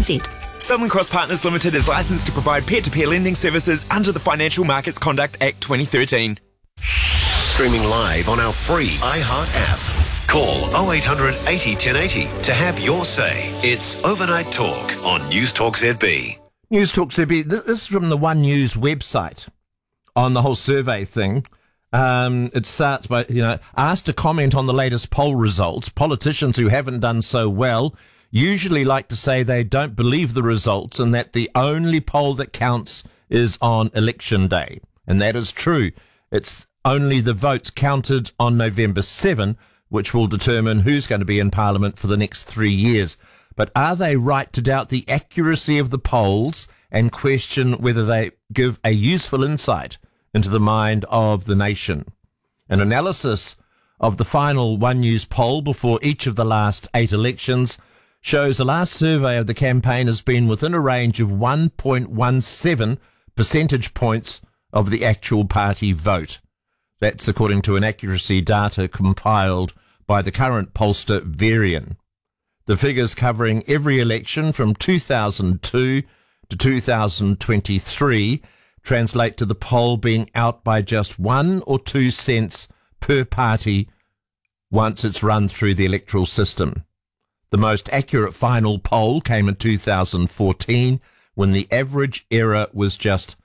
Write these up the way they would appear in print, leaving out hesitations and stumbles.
Southern Cross Partners Limited is licensed to provide peer-to-peer lending services under the Financial Markets Conduct Act 2013. Streaming live on our free iHeart app. Call 0800 80 1080 to have your say. It's Overnight Talk on News Talk ZB. News Talk ZB. This is from the One News website on the whole survey thing. It starts by, asked to comment on the latest poll results. Politicians who haven't done so well usually like to say they don't believe the results and that the only poll that counts is on election day. And that is true. It's only the votes counted on November 7, which will determine who's going to be in Parliament for the next 3 years. But are they right to doubt the accuracy of the polls and question whether they give a useful insight into the mind of the nation? An analysis of the final One News poll before each of the last 8 elections shows the last survey of the campaign has been within a range of 1.17 percentage points of the actual party vote. That's according to inaccuracy data compiled by the current pollster Varian. The figures covering every election from 2002 to 2023 translate to the poll being out by just 1 or 2 cents per party once it's run through the electoral system. The most accurate final poll came in 2014 when the average error was just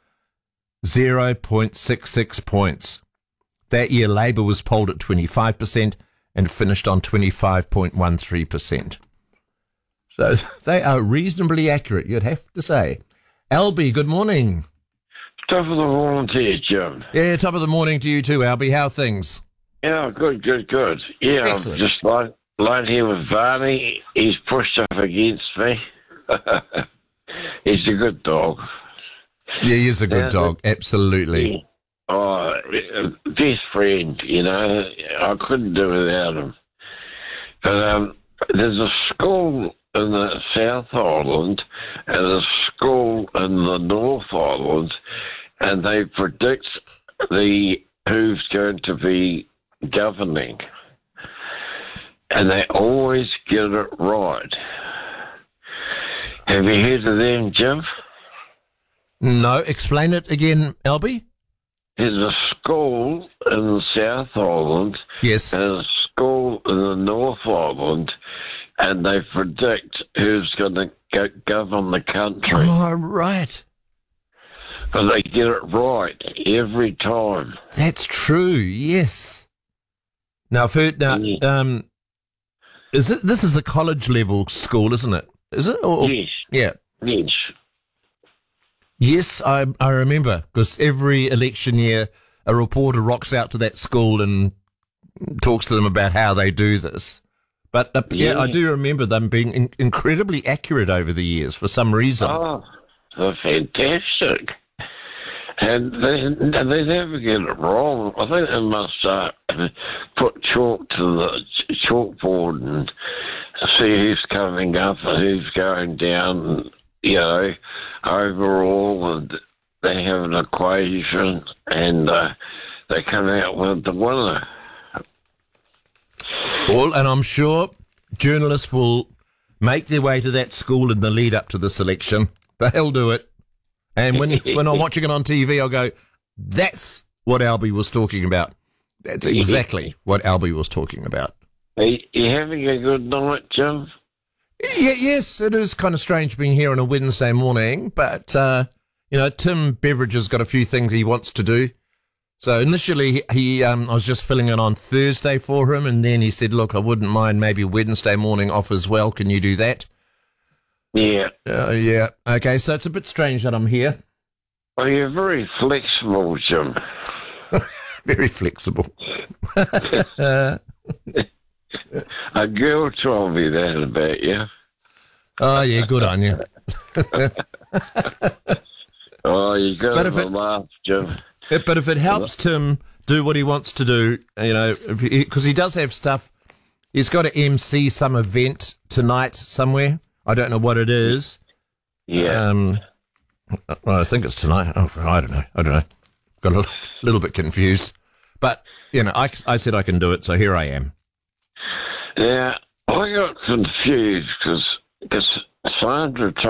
0.66 points. That year, Labour was polled at 25% and finished on 25.13%. So they are reasonably accurate, you'd have to say. Albie, good morning. Top of the morning to you, Jim. Yeah, top of the morning to you too, Albie. How are things? Yeah, good. Yeah, Excellent. I'm just like here with Varney. He's pushed up against me. He's a good dog. Yeah, he is a good dog, absolutely. Oh, best friend, I couldn't do without him. But there's a school in the South Island and a school in the North Island, and they predict who's going to be governing. And they always get it right. Have you heard of them, Jim? No, explain it again, Albie. There's a school in the South Island Yes. and a school in the North Island, and they predict who's going to govern the country. Oh, right. But they get it right every time. That's true, yes. Now, I've heard, this is a college level school, isn't it? Is it? Yes. Yeah. Yes. Yes, I remember, because every election year a reporter rocks out to that school and talks to them about how they do this. But yeah, I do remember them being incredibly accurate over the years for some reason. Oh, they're fantastic. And they never get it wrong. I think they must put chalk to the chalkboard and see who's coming up and who's going down, overall. And they have an equation and they come out with the winner. Well, and I'm sure journalists will make their way to that school in the lead up to this election. They'll do it. And when I'm watching it on TV, I'll go, that's what Albie was talking about. That's exactly what Albie was talking about. Are you having a good night, Jim? Yeah, yes, it is kind of strange being here on a Wednesday morning, but, Tim Beveridge has got a few things he wants to do. So initially, I was just filling in on Thursday for him, and then he said, look, I wouldn't mind maybe Wednesday morning off as well. Can you do that? Yeah. Yeah. Okay, so it's a bit strange that I'm here. Well, you're very flexible, Jim. Very flexible. A girl told me that about you. Oh, yeah, good on you. Oh, you got to laugh, Jim. But if it helps Tim do what he wants to do, because he does have stuff, he's got to MC some event tonight somewhere. I don't know what it is. Yeah. Well, I think it's tonight. Oh, I don't know. Got a little bit confused. But, I said I can do it, so here I am. Yeah, I got confused because Sandra